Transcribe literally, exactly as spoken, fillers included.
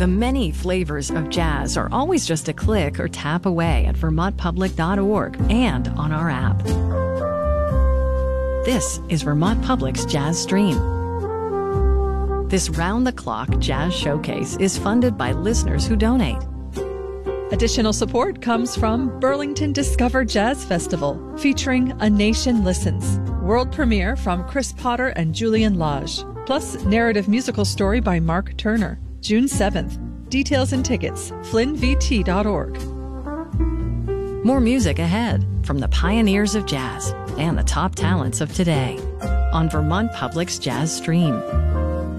The many flavors of jazz are always just a click or tap away at vermont public dot org and on our app. This is Vermont Public's Jazz Stream. This round-the-clock jazz showcase is funded by listeners who donate. Additional support comes from Burlington Discover Jazz Festival, featuring A Nation Listens, world premiere from Chris Potter and Julian Lage, plus narrative musical story by Mark Turner, June seventh. Details and tickets, flynn v t dot org. More music ahead from the pioneers of jazz and the top talents of today on Vermont Public's Jazz Stream.